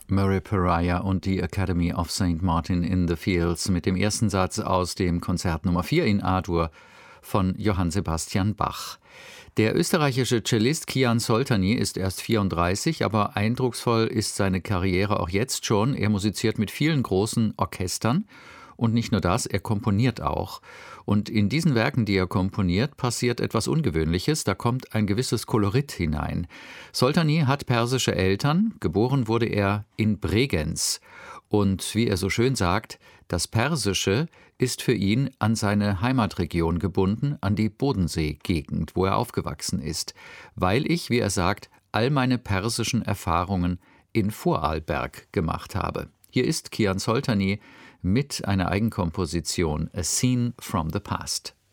Murray Pariah und die Academy of St. Martin in the Fields mit dem ersten Satz aus dem Konzert Nummer 4 in A-Dur von Johann Sebastian Bach. Der österreichische Cellist Kian Soltani ist erst 34, aber eindrucksvoll ist seine Karriere auch jetzt schon. Er musiziert mit vielen großen Orchestern. Und nicht nur das, er komponiert auch. Und in diesen Werken, die er komponiert, passiert etwas Ungewöhnliches. Da kommt ein gewisses Kolorit hinein. Soltani hat persische Eltern. Geboren wurde er in Bregenz. Und wie er so schön sagt, das Persische ist für ihn an seine Heimatregion gebunden, an die Bodensee-Gegend, wo er aufgewachsen ist. Weil ich, wie er sagt, all meine persischen Erfahrungen in Vorarlberg gemacht habe. Hier ist Kian Soltani mit einer Eigenkomposition, A Scene from the Past.